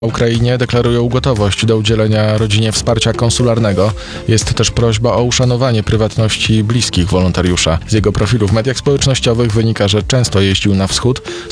Ukrainie deklarują gotowość do udzielenia rodzinie wsparcia konsularnego. Jest też prośba o uszanowanie prywatności bliskich wolontariusza. Z jego profilu w mediach społecznościowych wynika, że często jeździł na wschód,